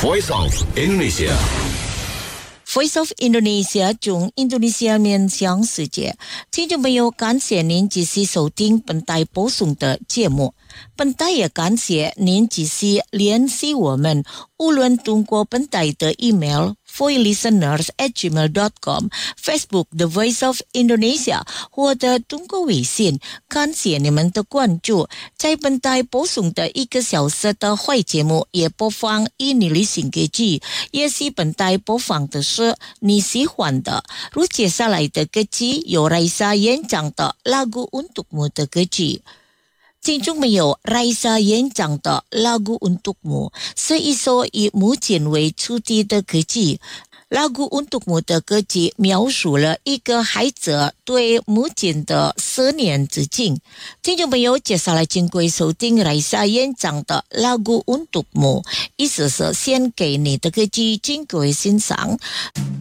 Voice of Indonesia。 Voice of Indonesia 从印度尼西亚面向世界，听众朋友，感谢您继续收听本台播送的节目。本台也感谢您继续联系我们，无论通过本台的 email voicelisteners@gmail.com、Facebook The Voice of Indonesia 或者通过微信，感谢你们的关注。在本台播送的1个小时的坏节目也播放印尼旅行歌曲，也是本台播放的是你喜欢的。如接下来的歌曲有Raisa演唱的Lagu Untukmu的歌曲。听众朋友，Raisa演唱的Lagu Untukmu是一首以母亲为主题的歌曲。Lagu Untukmu 的歌曲描述了一个孩子对母亲的思念之情。听众朋友，接下来请各位收听Raisa演唱的Lagu Untukmu，意思是献给你的歌曲，请各位欣赏。